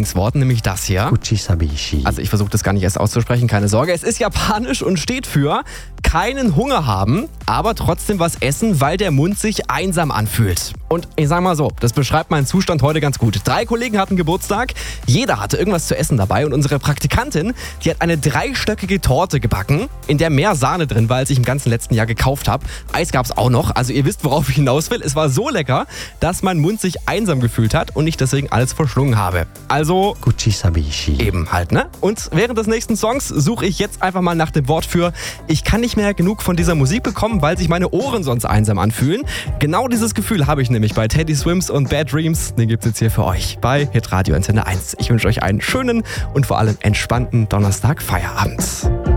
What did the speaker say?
Lieblingswort, nämlich das hier. Kuchisabishi. Also ich versuche das gar nicht erst auszusprechen, keine Sorge. Es ist japanisch und steht für keinen Hunger haben, aber trotzdem was essen, weil der Mund sich einsam anfühlt. Und ich sag mal so, das beschreibt meinen Zustand heute ganz gut. 3 Kollegen hatten Geburtstag, jeder hatte irgendwas zu essen dabei und unsere Praktikantin, die hat eine 3-stöckige Torte gebacken, in der mehr Sahne drin war, als ich im ganzen letzten Jahr gekauft habe. Eis gab's auch noch, also ihr wisst, worauf ich hinaus will. Es war so lecker, dass mein Mund sich einsam gefühlt hat und ich deswegen alles verschlungen habe. Also Kuchisabishi. eben halt, ne? Und während des nächsten Songs suche ich jetzt einfach mal nach dem Wort für ich kann nicht mehr genug von dieser Musik bekommen, weil sich meine Ohren sonst einsam anfühlen. Genau dieses Gefühl habe ich nämlich bei Teddy Swims und Bad Dreams. Den gibt's jetzt hier für euch bei Hitradio Antenne 1. Ich wünsche euch einen schönen und vor allem entspannten Donnerstag-Feierabend.